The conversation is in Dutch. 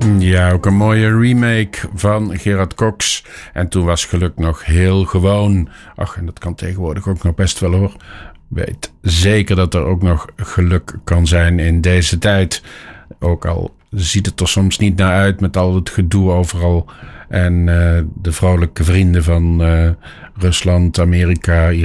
Ja, ook een mooie remake van Gerard Cox. En toen was geluk nog heel gewoon. Ach, en dat kan tegenwoordig ook nog best wel hoor. Weet zeker dat er ook nog geluk kan zijn in deze tijd. Ook al ziet het er soms niet naar uit met al het gedoe overal. En de vrolijke vrienden van Rusland, Amerika,